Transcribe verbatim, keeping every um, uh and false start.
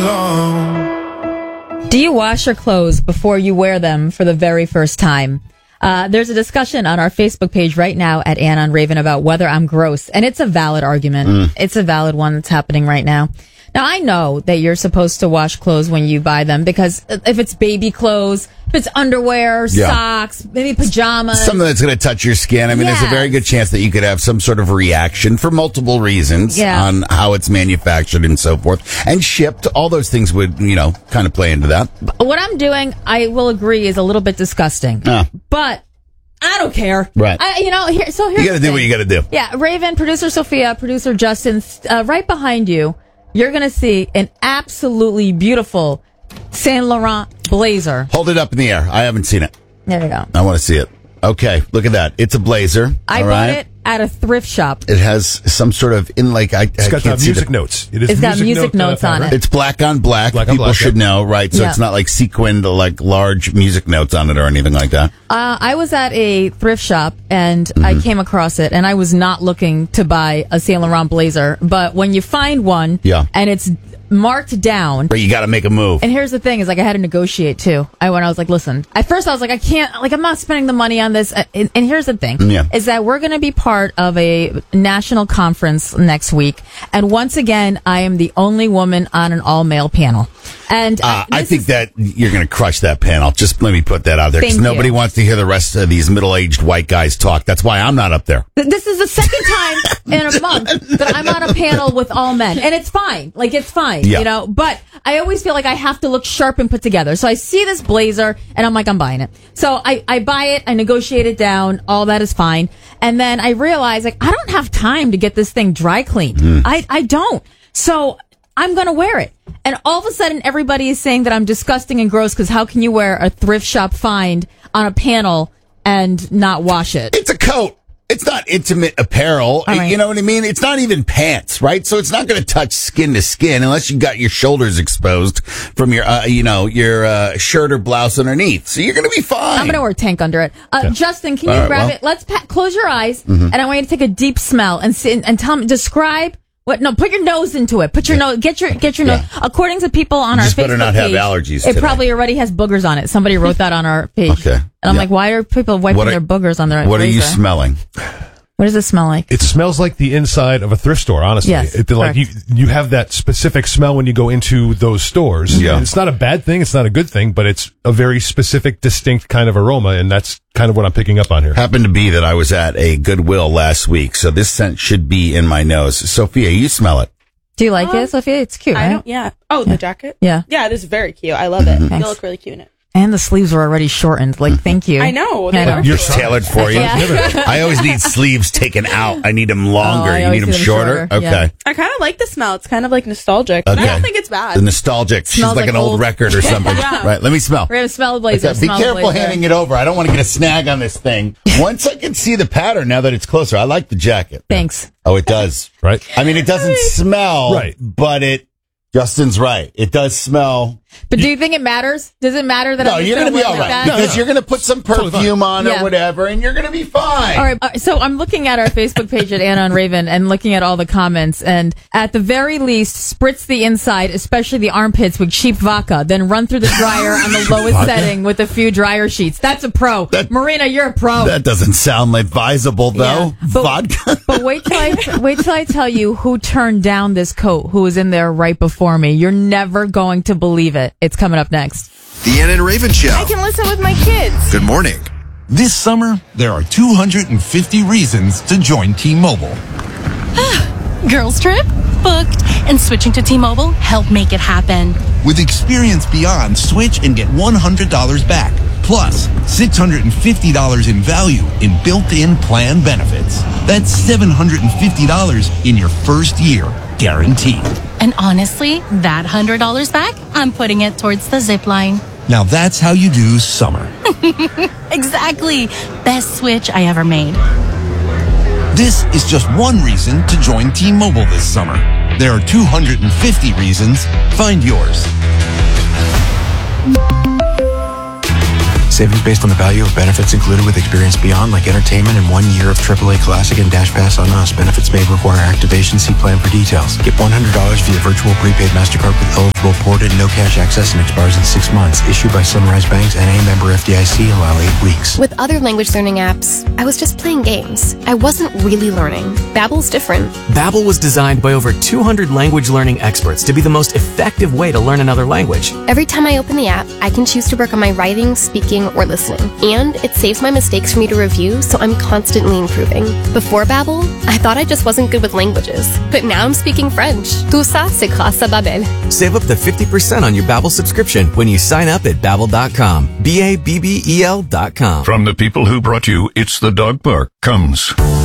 Do you wash your clothes before you wear them for the very first time? Uh, there's a discussion on our Facebook page right now at Anna and Raven about whether I'm gross, and it's a valid argument. Mm. It's a valid one that's happening right now. Now, I know that you're supposed to wash clothes when you buy them, because if it's baby clothes, if it's underwear, yeah. socks, maybe pajamas. Something that's going to touch your skin. I mean, yes. there's a very good chance that you could have some sort of reaction for multiple reasons yeah. on how it's manufactured and so forth. And shipped, all those things would, you know, kind of play into that. What I'm doing, I will agree, is a little bit disgusting. Uh. But I don't care. Right. I, you know, here, so here's You got to do what you got to do. Yeah, Raven, producer Sophia, producer Justin, uh, right behind you, you're going to see an absolutely beautiful Saint Laurent blazer. Hold it up in the air. I haven't seen it. There you go. I want to see it. Okay, look at that. It's a blazer. I all bought right? it at a thrift shop. It has some sort of, in like, I, it's I got can't uh, see music the, notes. It is it's music got music note, notes uh, on it. It's black on black. black on People black, should yeah. know, right? So yeah. it's not like sequined, like large music notes on it or anything like that. Uh, I was at a thrift shop and mm-hmm. I came across it, and I was not looking to buy a Saint Laurent blazer. But when you find one yeah. and it's marked down, but you got to make a move. And here's the thing: is like I had to negotiate too. I when I was like, listen. At first, I was like, I can't. Like, I'm not spending the money on this. And, and here's the thing: yeah. is that we're going to be part of a national conference next week, and once again, I am the only woman on an all-male panel. And uh, I think is, that you're going to crush that panel. Just let me put that out there, because nobody you. wants to hear the rest of these middle-aged white guys talk. That's why I'm not up there. This is the second time in a month that I'm on a panel with all men, and it's fine. Like, it's fine, yeah. you know. But I always feel like I have to look sharp and put together. So I see this blazer, and I'm like, I'm buying it. So I, I buy it, I negotiate it down, all that is fine. And then I realize, like, I don't have time to get this thing dry cleaned. Mm. I, I don't. So I'm going to wear it. And all of a sudden, everybody is saying that I'm disgusting and gross, because how can you wear a thrift shop find on a panel and not wash it? It's a coat. It's not intimate apparel. Right. You know what I mean? It's not even pants, right? So it's not going to touch skin to skin unless you got your shoulders exposed from your, uh, you know, your uh, shirt or blouse underneath. So you're going to be fine. I'm going to wear a tank under it. Uh, yeah. Justin, can you right, grab well. it? Let's pa- close your eyes, mm-hmm. and I want you to take a deep smell and sit and tell me, describe. What? No, put your nose into it. Put your yeah. nose. Get your get your yeah. nose. According to people on you our just Facebook better not page, have allergies. It today. probably already has boogers on it. Somebody wrote that on our page. Okay. And I'm yeah. like, why are people wiping are, their boogers on their? What blazer? are you smelling? What does it smell like? It smells like the inside of a thrift store, honestly. Yes, it, like you, you have that specific smell when you go into those stores. Yeah. And it's not a bad thing, it's not a good thing, but it's a very specific, distinct kind of aroma, and that's kind of what I'm picking up on here. Happened to be that I was at a Goodwill last week, so this scent should be in my nose. Sophia, you smell it. Do you like um, it, Sophia? It's cute, I right? don't, yeah. Oh, yeah. the jacket? Yeah. Yeah, it is very cute. I love it. Mm-hmm. You look really cute in it. And the sleeves were already shortened. Like, thank you. I know. I know. You're tailored for you. Yeah. I always need sleeves taken out. I need them longer. Oh, you need them, them shorter? shorter? Okay. Yeah. I kind of like the smell. It's kind of like nostalgic. Okay. I don't think it's bad. The nostalgic. She's Smells like, like an old, old record or something. Yeah. Right. Let me smell. We're going to smell the blazer. Okay. Be smell careful the blazer. handing it over. I don't want to get a snag on this thing. Once I can see the pattern, now that it's closer, I like the jacket. Thanks. Oh, it does. Right. I mean, it doesn't smell, right. but it, Justin's right. It does smell. But do you think it matters? Does it matter that no, I'm you're going to be all right like because no, no. you're going to put some perfume on yeah. or whatever, and you're going to be fine. All right. Uh, so I'm looking at our Facebook page at Anna and Raven and looking at all the comments, and at the very least, spritz the inside, especially the armpits, with cheap vodka. Then run through the dryer on the lowest vodka? setting with a few dryer sheets. That's a pro. That, Marina, you're a pro. That doesn't sound advisable, though. Yeah. But, vodka. But wait till I wait till I tell you who turned down this coat. Who was in there right before me? You're never going to believe it. It's coming up next. The Anna and Raven Show. I can listen with my kids. Good morning. This summer, there are two hundred fifty reasons to join T-Mobile. Girls trip? Booked. And switching to T-Mobile helped make it happen. With Experience Beyond, switch and get one hundred dollars back. Plus, six hundred fifty dollars in value in built-in plan benefits. That's seven hundred fifty dollars in your first year, guaranteed. And honestly, that one hundred dollars back, I'm putting it towards the zip line. Now that's how you do summer. Exactly. Best switch I ever made. This is just one reason to join T-Mobile this summer. There are two hundred fifty reasons. Find yours. Savings based on the value of benefits included with Experience Beyond, like entertainment and one year of triple A Classic and Dash Pass on us. Benefits may require activation. See plan for details. Get one hundred dollars via virtual prepaid MasterCard with eligible port and no cash access and expires in six months. Issued by Sunrise Banks, N A member F D I C. Allow eight weeks. With other language learning apps, I was just playing games. I wasn't really learning. Babbel's different. Babbel was designed by over two hundred language learning experts to be the most effective way to learn another language. Every time I open the app, I can choose to work on my writing, speaking, or listening. And it saves my mistakes for me to review, so I'm constantly improving. Before Babbel, I thought I just wasn't good with languages. But now I'm speaking French. Tout ça, c'est grâce à Babbel. Save up to fifty percent on your Babbel subscription when you sign up at babbel dot com. B A B B E L dot com. From the people who brought you It's the Dog Park comes